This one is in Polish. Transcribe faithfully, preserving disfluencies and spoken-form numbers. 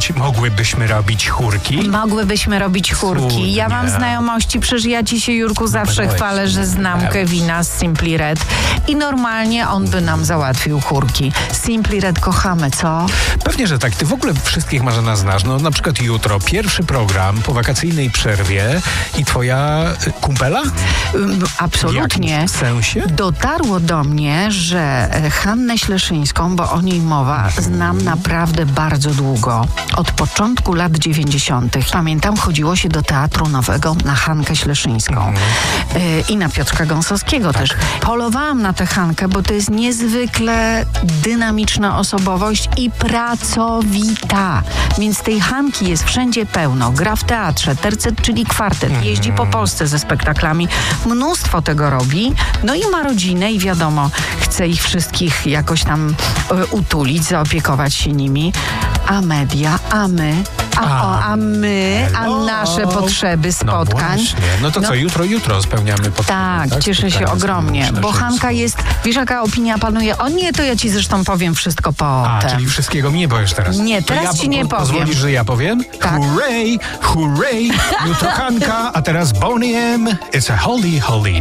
robić, mogłybyśmy robić chórki? Mogłybyśmy robić chórki. Ja mam Cudnie. znajomości, przecież ja ci się, Jurku, zawsze Powiedziałeś. chwalę, że znam Kevina z Simply Red i normalnie on by nam załatwił chórki. Simply Red kochamy, co? Pewnie, że tak. Ty w ogóle wszystkich, Marzena, znasz. No na przykład jutro pierwszy program po wakacyjnej przerwie i twoja y, kumpela? Ym, Absolutnie. W jakim sensie? Dotarło do mnie, że e, Hannę Śleszyńską, bo o niej mowa, znam naprawdę bardzo długo. Od początku lat dziewięćdziesiątych. Pamiętam, chodziło się do Teatru Nowego na Hankę Śleszyńską. E, I na Piotrka Gąsowskiego też. Polowałam na tę Hankę, bo to jest niezwykle dynamiczna osobowość i pracowita. Więc tej Hanki jest wszędzie pełno. Gra w teatrze, tercet, czyli kwartet. Jeździ po Polsce ze spektaklami. Mnóstwo tego robi. No i ma rodzinę i wiadomo, chce ich wszystkich jakoś tam e, utulić, zaopiekować się nimi. A media, a my, a, o, a my, a Hello. nasze potrzeby No spotkań. właśnie. No to No, co, jutro, jutro spełniamy potrzeby. tak, cieszę się Spotkania z ogromnie, Hanną bo Śleszyńską. Hanka jest, wiesz jaka opinia panuje? O nie, to ja ci zresztą powiem wszystko A, potem. czyli wszystkiego mi nie powiesz teraz. Nie, To teraz ja ci nie po- powiem. Pozwolisz, że ja powiem? Tak. Hooray, hooray, jutro Hanka, a teraz Boney M. It's a holy, holy